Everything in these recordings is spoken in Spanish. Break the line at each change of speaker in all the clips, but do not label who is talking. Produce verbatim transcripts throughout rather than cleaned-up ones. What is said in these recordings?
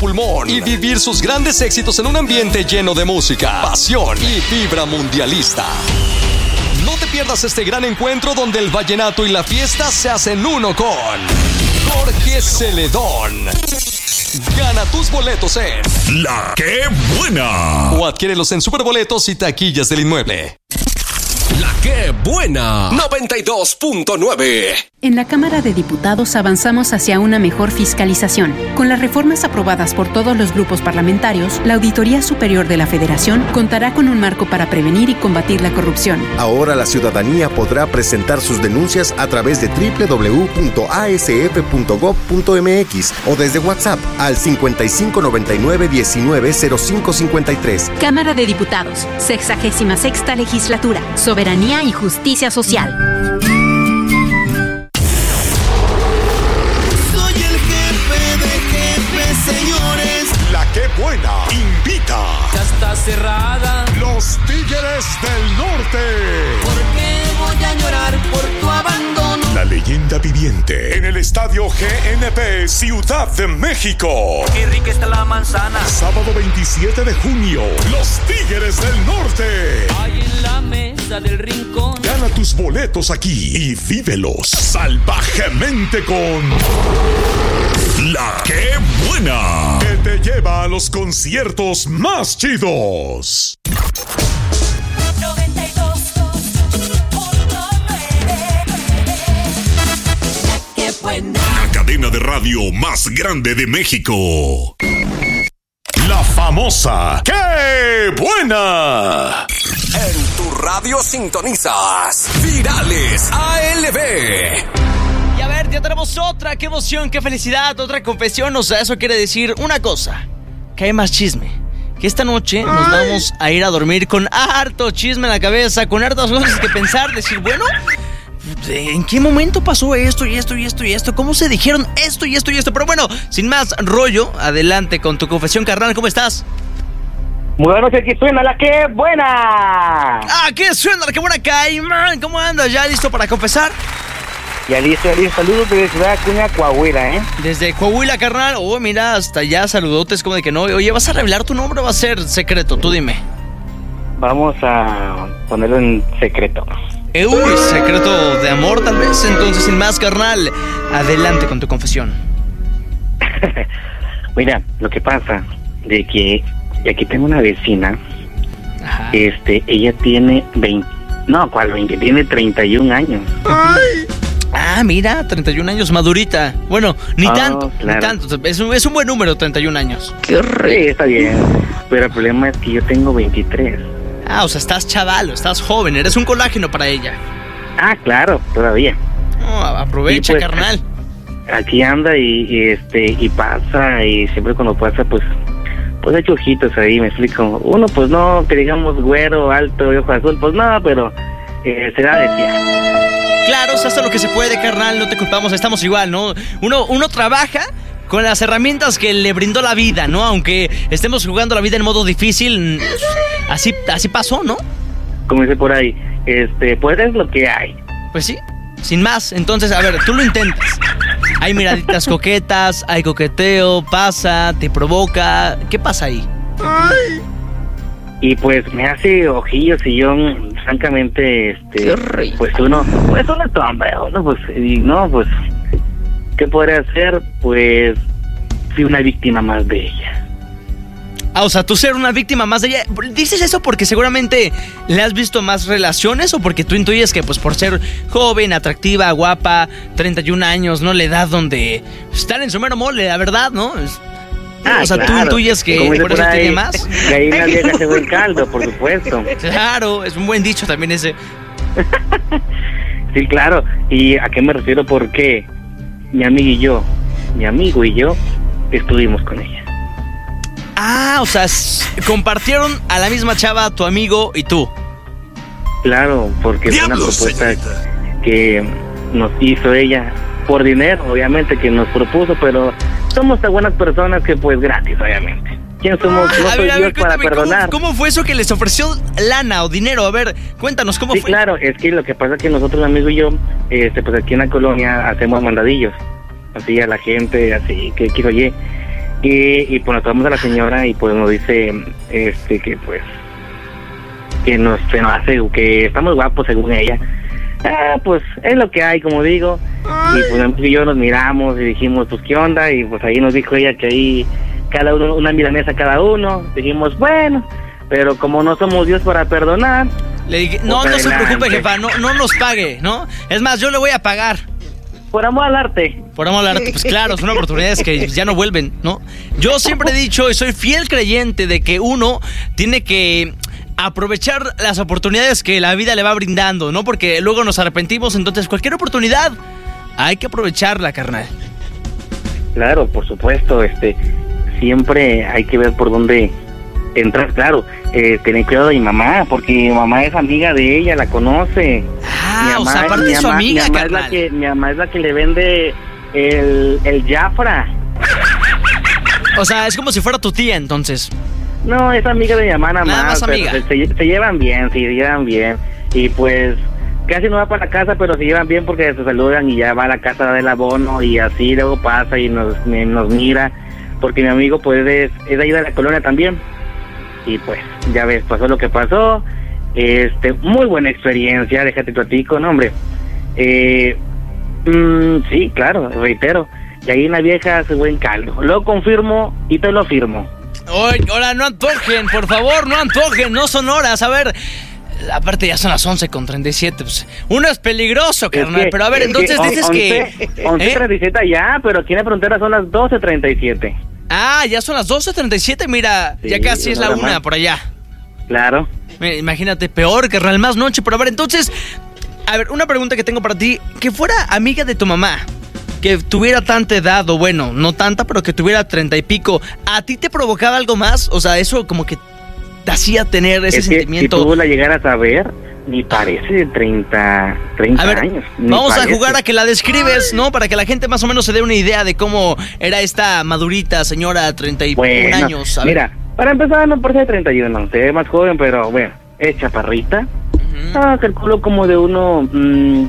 pulmón y vivir sus grandes éxitos en un ambiente lleno de música, pasión y vibra mundialista. No te pierdas este gran encuentro donde el vallenato y la fiesta se hacen uno con Jorge Celedón. Gana tus boletos en
La Qué Buena
o adquiérelos en Superboletos y taquillas del inmueble.
La Qué Buena noventa y dos punto nueve.
En la Cámara de Diputados avanzamos hacia una mejor fiscalización. Con las reformas aprobadas por todos los grupos parlamentarios, la Auditoría Superior de la Federación contará con un marco para prevenir y combatir la corrupción.
Ahora la ciudadanía podrá presentar sus denuncias a través de doble u doble u doble u punto a s f punto gob punto m x o desde WhatsApp al cincuenta y cinco noventa y nueve diecinueve cero cinco cincuenta y tres.
Cámara de Diputados, sexagésima sexta Legislatura, Soberanía y Justicia Social.
Señores, La Qué Buena invita.
Ya está cerrada.
Los Tigres del Norte.
¿Por qué voy a llorar por tu abandono?
La leyenda viviente en el Estadio G N P Ciudad de México.
Qué rica está la manzana.
Sábado veintisiete de junio. Los Tigres del Norte.
Hay en la mesa del rincón.
Gana tus boletos aquí y vívelos salvajemente con La Qué Buena, que te lleva a los conciertos más chidos.
noventa y dos punto nueve. ¡Qué buena!
La cadena de radio más grande de México. La famosa ¡Qué Buena!
En tu radio sintonizas Virales A L B.
Y a ver, ya tenemos otra, qué emoción, qué felicidad, otra confesión. O sea, eso quiere decir una cosa, que hay más chisme. Que esta noche nos vamos a ir a dormir con harto chisme en la cabeza, con hartas cosas que pensar, decir, bueno, ¿en qué momento pasó esto y esto y esto y esto? ¿Cómo se dijeron esto y esto y esto? Pero bueno, sin más rollo, adelante con tu confesión, carnal, ¿cómo estás?
Muy buenas noches, aquí suena La Qué Buena.
Ah, ¿qué suena La Qué Buena, Caimán? ¿Cómo andas? ¿Ya listo para confesar?
Ya listo, ya listo. Saludos desde Ciudad Acuña, Coahuila, ¿eh?
Desde Coahuila, carnal. Oh, mira, hasta allá saludotes como de que no. Oye, ¿vas a revelar tu nombre o va a ser secreto? Tú dime.
Vamos a ponerlo en secreto.
Eh, uy, secreto de amor tal vez. Entonces, sin más, carnal, adelante con tu confesión.
Mira, lo que pasa de que aquí tengo una vecina. Ajá. Este, ella tiene veinte... No, ¿cuál veinte? Tiene treinta y un años.
¡Ay! Ah, mira, treinta y un años, madurita. Bueno, ni oh, tanto, claro. ni tanto. Es un, es un buen número, treinta y un años.
Qué horrible. Sí, está bien. Pero el problema es que yo tengo veintitrés.
Ah, o sea, estás chavalo, estás joven, eres un colágeno para ella.
Ah, claro, todavía.
Oh, aprovecha, pues, carnal.
Aquí anda y, y este y pasa, y siempre cuando pasa, pues, pues hay ojitos ahí, me explico. Uno, pues no, que digamos güero, alto, y ojo azul, pues no, pero eh, será de tía.
Claro, se hace lo que se puede, carnal, no te culpamos, estamos igual, ¿no? Uno, uno trabaja con las herramientas que le brindó la vida, ¿no? Aunque estemos jugando la vida en modo difícil, así, así pasó, ¿no?
Como dice por ahí, este, pues es lo que hay.
Pues sí, sin más. Entonces, a ver, tú lo intentas. Hay miraditas coquetas, hay coqueteo, pasa, te provoca. ¿Qué pasa ahí?
Ay. Y pues me hace ojillos y yo, francamente, este, pues uno, pues uno es hombre, uno pues, y no, pues, ¿qué podría hacer? Pues, fui una víctima más de ella.
Ah, o sea, tú ser una víctima más de ella. ¿Dices eso porque seguramente le has visto más relaciones o porque tú intuyes que, pues, por ser joven, atractiva, guapa, treinta y un años, no, la edad donde estar en su mero mole, la verdad, ¿no?
Ah,
o sea,
claro.
Tú intuyes que
por,
por eso
ahí,
tiene más.
De ahí una vieja se buen caldo, por supuesto.
Claro, es un buen dicho también ese.
Sí, claro. ¿Y a qué me refiero? Porque mi amigo y yo, mi amigo y yo, estuvimos con ella.
Ah, o sea, compartieron a la misma chava tu amigo y tú.
Claro, porque fue una propuesta que nos hizo ella por dinero, obviamente, que nos propuso, pero somos tan buenas personas que pues gratis, obviamente. ¿Quién somos? No soy Dios para perdonar.
¿cómo, ¿Cómo fue eso que les ofreció lana o dinero? A ver, cuéntanos, ¿cómo
sí,
fue?
Sí, claro, es que lo que pasa es que nosotros, amigo y yo, este, pues aquí en la colonia hacemos mandadillos, así a la gente, así, que, que oye, Y, y pues nos topamos a la señora y pues nos dice este que pues que nos, se nos hace que estamos guapos según ella. Ah, pues es lo que hay, como digo. Y pues mi amigo y yo nos miramos y dijimos, pues qué onda, y pues ahí nos dijo ella que ahí cada uno, una milanesa cada uno. Dijimos, bueno, pero como no somos Dios para perdonar.
Le dije, no,
pues
no se
adelante.
preocupe, jefa, no, no nos pague, ¿no? Es más, yo le voy a pagar.
Por amor al arte.
Por amor al arte, pues claro, son oportunidades que ya no vuelven, ¿no? Yo siempre he dicho y soy fiel creyente de que uno tiene que aprovechar las oportunidades que la vida le va brindando, ¿no? Porque luego nos arrepentimos, entonces cualquier oportunidad hay que aprovecharla, carnal.
Claro, por supuesto, este, siempre hay que ver por dónde entrar, claro. Eh, tener cuidado de mi mamá, porque mi mamá es amiga de ella, la conoce.
Ah,
mi mamá,
o sea, aparte
mi
es su
mamá-
amiga,
mi mamá es
carnal.
la que, mi mamá es la que le vende el, el Jafra.
O sea, es como si fuera tu tía, entonces.
No, es amiga de mi mamá nada
Nada
más,
más
pero
amiga.
Se, se llevan bien, sí, se llevan bien. Y pues casi no va para la casa, pero se llevan bien porque se saludan y ya va a la casa del abono y así luego pasa y nos, me- nos mira. Porque mi amigo pues es, es de ahí de la colonia también. Y pues, ya ves, pasó lo que pasó. Este, muy buena experiencia, déjate platico, no hombre. Eh, mm, sí, claro, reitero. Y ahí una vieja hace buen caldo. Lo confirmo y te lo firmo.
Oye, ahora no antojen, por favor, no antojen, no son horas. A ver, aparte ya son las once con treinta y siete. Pues, uno es peligroso, carnal.
Es que-
pero a ver,
es
entonces
que
dices
once,
que.
once
¿eh?
treinta y siete ya, pero aquí en la frontera son las doce treinta y siete.
Ah, ya son las doce treinta y siete. Mira,
Sí,
ya casi es la
nada
una
más.
por allá.
Claro.
Mira, imagínate, peor, carnal, más noche. Pero a ver, entonces, a ver, una pregunta que tengo para ti. Que fuera amiga de tu mamá, que tuviera tanta edad, o bueno, no tanta, pero que tuviera treinta y pico, ¿a ti te provocaba algo más? O sea, eso como que te hacía tener ese
Es que
sentimiento.
si tú la llegaras a ver, ni parece de treinta, treinta
A ver,
años. ni
vamos
parece.
a jugar a que la describes, ¿no? Para que la gente más o menos se dé una idea de cómo era esta madurita señora, treinta y uno
Bueno,
años. A ver.
mira, para empezar no parece de treinta y uno, se ve más joven, pero bueno, es chaparrita.
Ujú.
Ah, calculo como de uno, mm,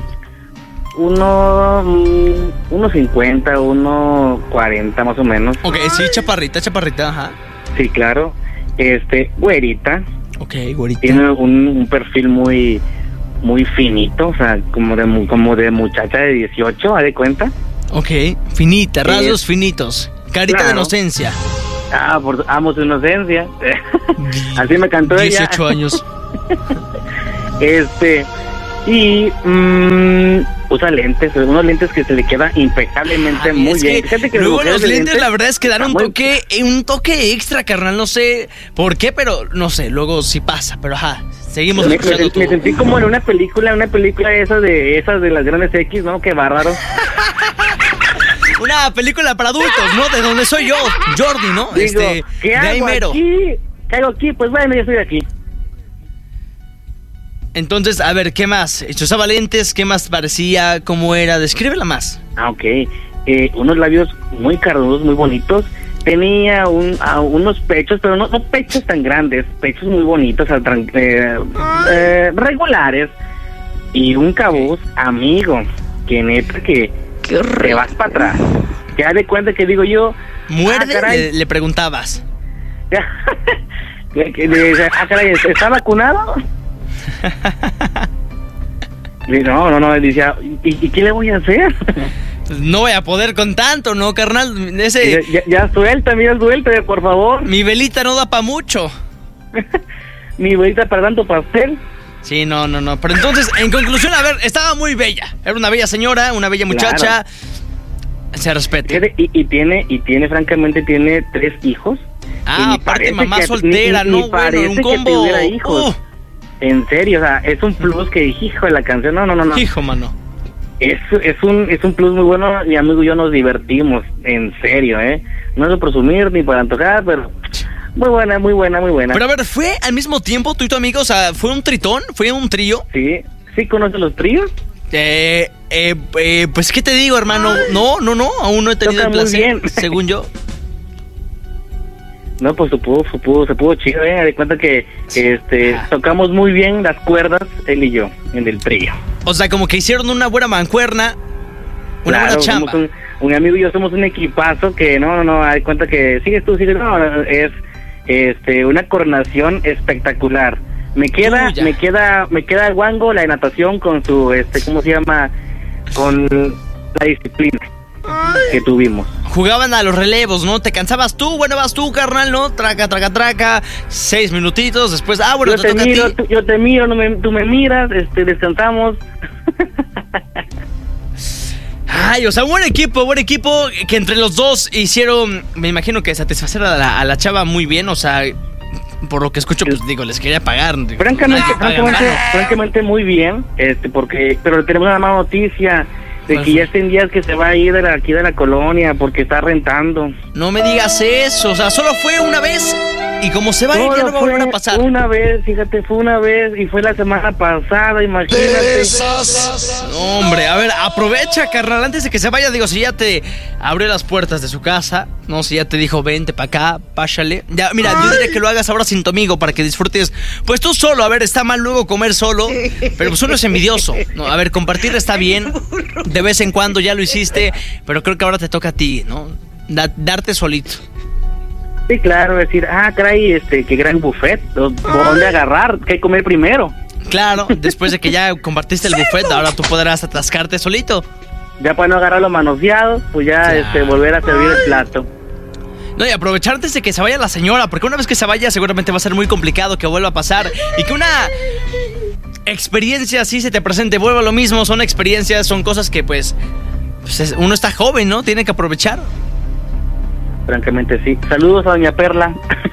uno, mm, uno cincuenta, uno cuarenta más o menos.
Ok, sí, chaparrita, chaparrita, ajá.
Sí, claro. Este, güerita.
Ok, güerita.
Tiene un, un perfil muy muy finito, o sea, como de mu- como de muchacha de dieciocho, ¿haz de cuenta?
Ok, finita, rasgos
Eh,
finitos. Carita de
claro.
inocencia.
Ah, por amo su inocencia. Así me cantó ella.
dieciocho años.
Este, y mm, usa lentes, unos lentes que se le queda impecablemente
Ay,
muy
es
bien.
que
Fíjate que
luego
mujeres
los
de
lentes, la verdad es que dan un
muy-
toque, eh, un toque extra, carnal. No sé por qué, pero no sé, luego sí pasa. Pero ajá, seguimos
Me, me,
escuchando
me
tu-
sentí como en una película, una película esa de esas de las grandes X, ¿no? Qué bárbaro.
Una película para adultos, ¿no? De donde soy yo, Jordi, ¿no?
Digo,
este,
¿qué
de ahí
hago
mero.
aquí? ¿Qué hago aquí? Pues bueno, yo estoy aquí.
Entonces, a ver, ¿qué más? ¿Usaba lentes? ¿Qué más parecía? ¿Cómo era? Descríbela más.
Ah, ok. Eh, unos labios muy carnudos, muy bonitos. Tenía un, ah, unos pechos, pero no, no pechos tan grandes, pechos muy bonitos, ah, tran- eh, eh, regulares. Y un cabuz amigo, que neta que te vas para atrás. Que da de cuenta que digo yo...
Muerde,
ah, caray.
le, le preguntabas.
que, que le dice, ah, caray, ¿está vacunado? Y no, no, no, decía, ¿y, ¿y qué le voy a hacer?
No voy a poder con tanto, ¿no, carnal? Ese,
Ya, ya, ya suelta, mira, suelta, por favor.
mi velita no da pa' mucho.
Mi abuelita para tanto pastel.
Sí, no, no, no. Pero entonces, en conclusión, a ver, estaba muy bella. Era una bella señora, una bella muchacha. Se respeta.
Fíjate, Y, y tiene, y tiene, francamente, tiene tres hijos. Y
Ah,
ni
aparte
parece
mamá
que-
soltera,
ni-
¿no?
ni
Bueno,
parece
un
que
combo.
tuviera hijos.
Uh,
En serio, o sea, es un plus que, hijo de la canción, no, no, no, no.
hijo, mano.
Es, es un es un plus muy bueno, mi amigo y yo nos divertimos, en serio, ¿eh? No es de presumir ni para antojar, pero muy buena, muy buena, muy buena.
Pero a ver, ¿fue al mismo tiempo tú y tu amigo? O sea, ¿fue un tritón? ¿Fue un trío?
Sí, ¿sí conoces los tríos?
Eh, eh, eh, pues, ¿qué te digo, hermano? No, no, no, aún no he tenido
Toca
el
muy
placer,
bien.
según yo.
No, pues se pudo, se pudo, se pudo chido, ¿eh? De cuenta que, que, este,
Ah.
tocamos muy bien las cuerdas, él y yo, en el trío.
O sea, como que hicieron una buena mancuerna, una
Claro,
buena chamba.
somos un, un amigo y yo somos un equipazo que no, no, no, hay cuenta que sigues tú, sigues, no, es este una coronación espectacular. Me queda,
Tuya.
me queda, me queda el guango, la de natación con su, este, ¿cómo se llama? Con la disciplina que tuvimos.
Jugaban a los relevos, ¿no? Te cansabas tú, bueno, vas tú, carnal, ¿no? Traca, traca, traca, seis minutitos, después, ah, bueno,
Yo
te,
te
toca
miro,
a ti.
tú- yo te miro, no me- tú me miras, este, descansamos.
Ay, o sea, buen equipo, buen equipo, que entre los dos hicieron, me imagino que satisfacer a la, a la chava muy bien, o sea, por lo que escucho, pues digo, les quería pagar. digo,
Francamente,
nadie paga
francamente,
nada.
francamente muy bien, este, porque, pero tenemos una mala noticia de
¿Cuál
que
fue?
ya está en días que se va a ir de la, aquí de la colonia porque está rentando.
No me digas eso, o sea, solo fue una vez y como se va a ir, ya no va a volver a
fue
pasar.
una vez, fíjate, fue una vez y fue la semana pasada, imagínate.
No, hombre, a ver, aprovecha, carnal, antes de que se vaya, digo, si ya te abrió las puertas de su casa, no, si ya te dijo, vente pa' acá, páchale. Ya, mira, yo diría que lo hagas ahora sin tu amigo para que disfrutes, pues tú solo, a ver, está mal luego comer solo, pero pues uno es envidioso, ¿no? A ver, compartir está bien, de vez en cuando ya lo hiciste, pero creo que ahora te toca a ti, ¿no? Da- darte solito.
Sí, claro, decir, ah, caray, este, qué gran buffet, ¿por dónde agarrar? ¿Qué comer primero?
Claro, después de que ya compartiste el buffet, ahora tú podrás atascarte solito.
Ya para no agarrar los manoseados, pues ya,
Claro.
este, volver a servir el plato.
No, y aprovechar antes de que se vaya la señora, porque una vez que se vaya seguramente va a ser muy complicado que vuelva a pasar y que una experiencia así se te presente, vuelva a lo mismo, son experiencias, son cosas que pues, pues es- uno está joven, ¿no? Tiene que aprovechar.
Francamente, sí. Saludos a doña Perla.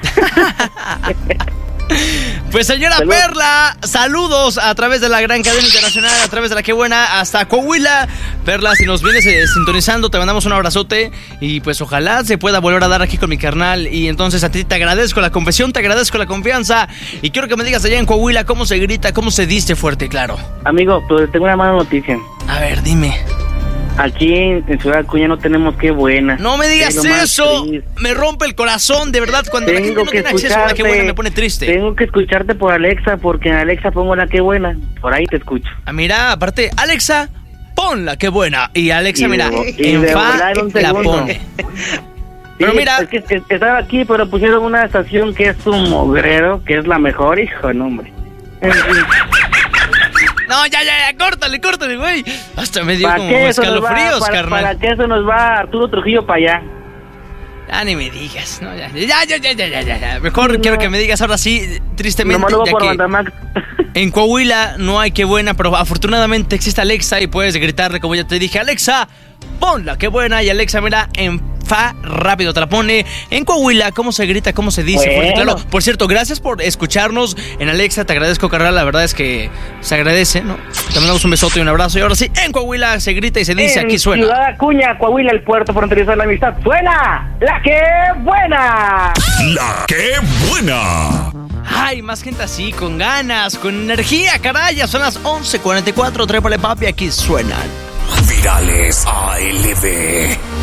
Pues señora
Salud.
Perla, saludos a través de la gran cadena internacional, a través de la que buena, hasta Coahuila. Perla, si nos vienes eh, sintonizando, te mandamos un abrazote y pues ojalá se pueda volver a dar aquí con mi carnal. Y entonces a ti te agradezco la confesión, te agradezco la confianza y quiero que me digas allá en Coahuila cómo se grita, cómo se diste fuerte, claro.
Amigo, pues tengo una mala noticia.
A ver, dime.
Aquí en, en Ciudad Acuña no tenemos qué buena.
No me digas
Es lo más
eso,
triste.
me rompe el corazón, de verdad, cuando la gente
Tengo
no
que
tiene acceso a la que buena
escucharte.
me pone triste.
Tengo que escucharte por Alexa, porque en Alexa pongo la que buena. Por ahí te escucho.
Ah, mira, aparte, Alexa, ponla, qué buena. Y Alexa,
Y de
mira,
vo- y
en
de
fa
volar un
la
segundo.
pone. Pero
Sí,
mira-
es que es- estaba aquí, pero pusieron una estación que es un mogrero, que es la mejor, hijo, no, hombre. En fin,
No, ya, ya, ya, córtale, córtale, güey. Hasta me dio
¿Para
como
qué eso nos va?
escalofríos,
¿Para,
carnal.
¿Para qué eso nos va Arturo Trujillo para allá?
Ya ni me digas, no, ya, ya, ya, ya, ya, ya, ya, ya. Mejor quiero que me digas ahora sí, tristemente,
Nomás lo
ya
por
que
Bandamax.
en Coahuila no hay que buena, pero afortunadamente existe Alexa y puedes gritarle, como ya te dije, Alexa, ponla, qué buena. Y Alexa, mira, en fa rápido te la pone. En Coahuila, ¿cómo se grita? ¿Cómo se dice?
Bueno.
Fuerte, claro. Por cierto, gracias por escucharnos en Alexa. Te agradezco, carnal. La verdad es que se agradece, ¿no? Te mandamos un besote y un abrazo. Y ahora sí, en Coahuila se grita y se dice,
En
aquí suena.
Ciudad Acuña, Coahuila, el puerto fronterizo de la amistad. ¡Suena! ¡La que buena!
La que buena.
Ay, más gente así, con ganas, con energía, caray. Ya son las once cuarenta y cuatro. Trépale, papi, aquí suenan.
Virales A L B.